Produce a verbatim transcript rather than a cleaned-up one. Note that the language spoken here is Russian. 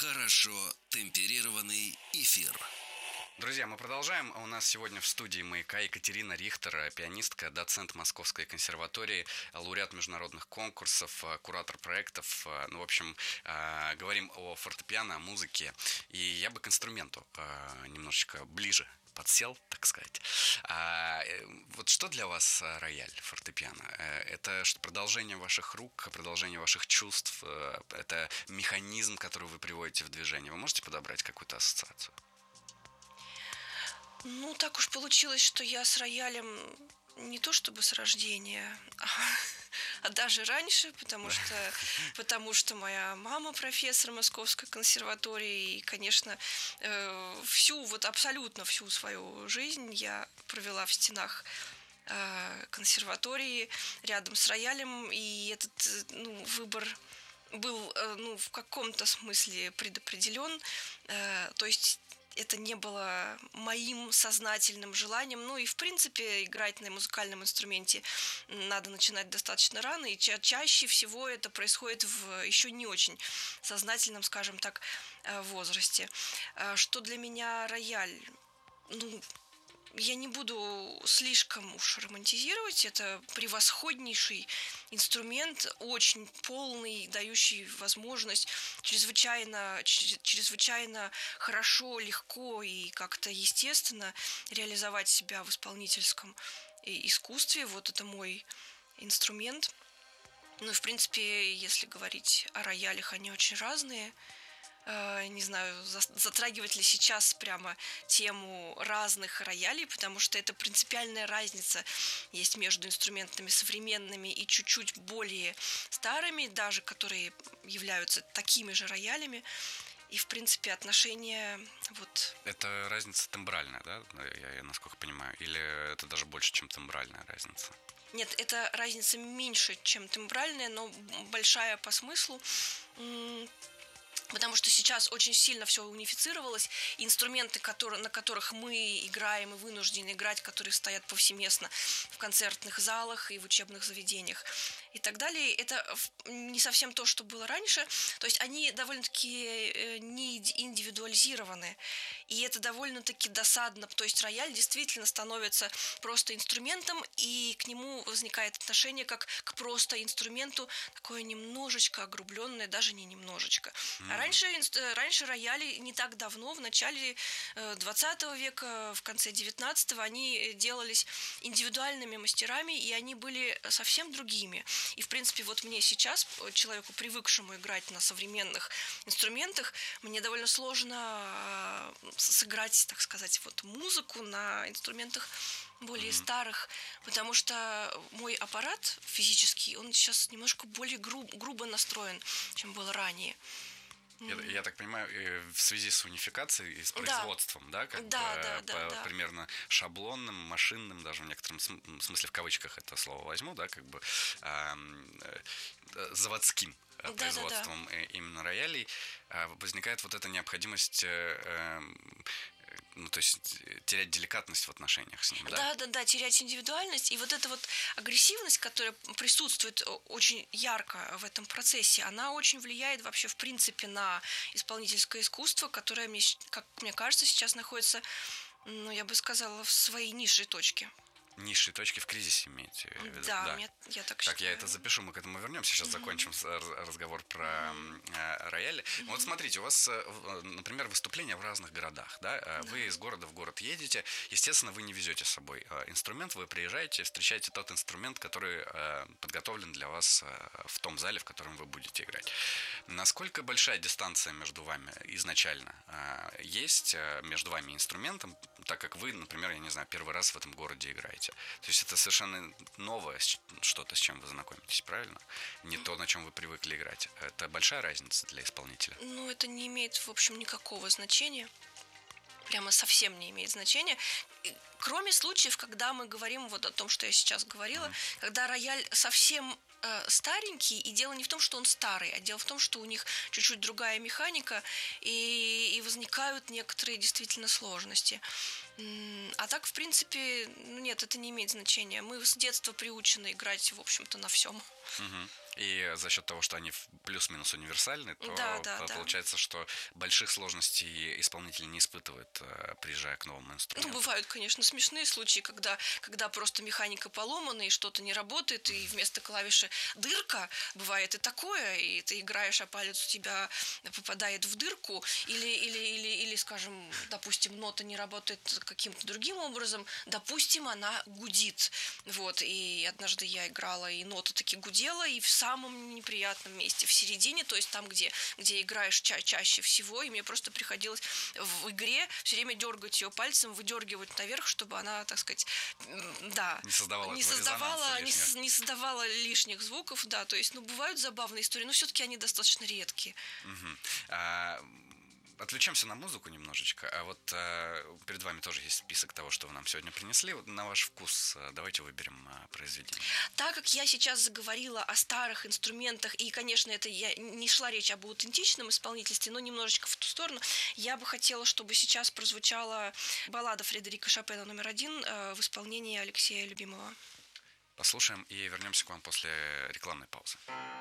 Хорошо темперированный эфир. Друзья, мы продолжаем. У нас сегодня в студии «Маяка» Екатерина Рихтер, пианистка, доцент Московской консерватории, лауреат международных конкурсов, куратор проектов. Ну, в общем, говорим о фортепиано, о музыке. И я бы к инструменту немножечко ближе подсел, так сказать. А, вот что для вас рояль, фортепиано? Это что, продолжение ваших рук, продолжение ваших чувств? Это механизм, который вы приводите в движение? Вы можете подобрать какую-то ассоциацию? Ну, так уж получилось, что я с роялем не то чтобы с рождения, а, а даже раньше, потому что, потому что моя мама профессор Московской консерватории, и, конечно, э, всю, вот абсолютно всю свою жизнь я провела в стенах э, консерватории рядом с роялем, и этот, ну, выбор был, э, ну, в каком-то смысле предопределен, э, то есть это не было моим сознательным желанием. Ну и, в принципе, играть на музыкальном инструменте надо начинать достаточно рано, и ча- чаще всего это происходит в еще не очень сознательном, скажем так, возрасте. Что для меня рояль? Ну, я не буду слишком уж романтизировать. Это превосходнейший инструмент, очень полный, дающий возможность чрезвычайно, чрезвычайно хорошо, легко и как-то естественно реализовать себя в исполнительском искусстве. Вот это мой инструмент. Ну и, в принципе, если говорить о роялях, они очень разные. Не знаю, затрагивать ли сейчас прямо тему разных роялей, потому что это принципиальная разница есть между инструментами современными и чуть-чуть более старыми, даже которые являются такими же роялями. И, в принципе, отношения вот... Это разница тембральная, да, я, я насколько понимаю? Или это даже больше, чем тембральная разница? Нет, это разница меньше, чем тембральная, но большая по смыслу. Потому что сейчас очень сильно все унифицировалось. Инструменты, которые, на которых мы играем и вынуждены играть, которые стоят повсеместно в концертных залах и в учебных заведениях и так далее, это не совсем то, что было раньше. То есть они довольно-таки не индивидуализированы. И это довольно-таки досадно. То есть рояль действительно становится просто инструментом, и к нему возникает отношение как к просто инструменту, такое немножечко огрубленное, даже не немножечко. А раньше, раньше рояли не так давно, в начале двадцатого века, в конце девятнадцатого, они делались индивидуальными мастерами, и они были совсем другими. И, в принципе, вот мне сейчас, человеку, привыкшему играть на современных инструментах, мне довольно сложно сыграть, так сказать, вот музыку на инструментах более mm-hmm. старых, потому что мой аппарат физический, он сейчас немножко более груб, грубо настроен, чем было ранее. Я, я так понимаю, в связи с унификацией и с производством, да, да как да, бы да, по, да, да. примерно шаблонным, машинным, даже в некотором смысле в кавычках это слово возьму, да, как бы э, э, заводским да, производством да, да. именно роялей э, возникает вот эта необходимость э, ну, то есть терять деликатность в отношениях с ним, да? Да, да, да, терять индивидуальность. И вот эта вот агрессивность, которая присутствует очень ярко в этом процессе, она очень влияет вообще, в принципе, на исполнительское искусство, которое, мне, как мне кажется, сейчас находится, ну, я бы сказала, в своей низшей точке. Низшие точки в кризисе имеете в виду? Да, да. Мне, я так считаю. Так, я это запишу, мы к этому вернемся. Сейчас mm-hmm. закончим разговор про mm-hmm. рояли. Mm-hmm. Вот смотрите, у вас, например, выступления в разных городах, да? Mm-hmm. Вы из города в город едете, естественно, вы не везете с собой инструмент, вы приезжаете, встречаете тот инструмент, который подготовлен для вас в том зале, в котором вы будете играть. Насколько большая дистанция между вами изначально есть, между вами и инструментом, так как вы, например, я не знаю, первый раз в этом городе играете? То есть это совершенно новое что-то, с чем вы знакомитесь, правильно? Не то, на чем вы привыкли играть. Это большая разница для исполнителя? Ну, это не имеет, в общем, никакого значения. Прямо совсем не имеет значения. Кроме случаев, когда мы говорим вот о том, что я сейчас говорила, mm-hmm. когда рояль совсем э, старенький, и дело не в том, что он старый, а дело в том, что у них чуть-чуть другая механика, и, и возникают некоторые действительно сложности. А так, в принципе, нет, это не имеет значения. Мы с детства приучены играть, в общем-то, на всем. Мгм. И за счет того, что они в- плюс-минус универсальны, то Да, да, по- да. получается, что больших сложностей исполнитель не испытывает, э, приезжая к новому Ну, инструменту. бывают, конечно, смешные случаи, когда, когда просто механика поломана и что-то не работает, и вместо клавиши дырка, бывает и такое, и ты играешь, а палец у тебя попадает в дырку, или, или, или, или скажем, допустим, нота не работает каким-то другим образом, допустим, она гудит. Вот, и однажды я играла, и нота таки гудела, и в самом неприятном месте, в середине, то есть там, где, где играешь ча- чаще всего, и мне просто приходилось в игре все время дергать ее пальцем, выдергивать наверх, чтобы она, так сказать, м, да, Не создавала не этого создавала, резонанса не, лишнего. с- не создавала лишних звуков, да, то есть, ну, бывают забавные истории, но все-таки они достаточно редкие. Мгм. А, м, Отвлечемся на музыку немножечко. А вот э, перед вами тоже есть список того, что вы нам сегодня принесли. Вот на ваш вкус э, давайте выберем э, произведение. Так как я сейчас заговорила о старых инструментах, и, конечно, это я, не шла речь об аутентичном исполнительстве, но немножечко в ту сторону, я бы хотела, чтобы сейчас прозвучала баллада Фредерика Шопена номер один э, в исполнении Алексея Любимого. Послушаем и вернемся к вам после рекламной паузы.